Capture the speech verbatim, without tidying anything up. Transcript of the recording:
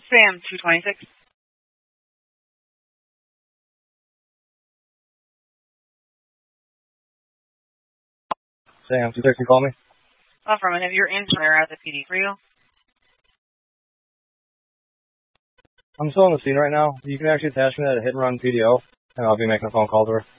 Sam, two twenty-six. Sam, two six, you call me? Affirmative, you're in somewhere at the P D for you. I'm still on the scene right now. You can actually attach me to a hit and run P D O, and I'll be making a phone call to her.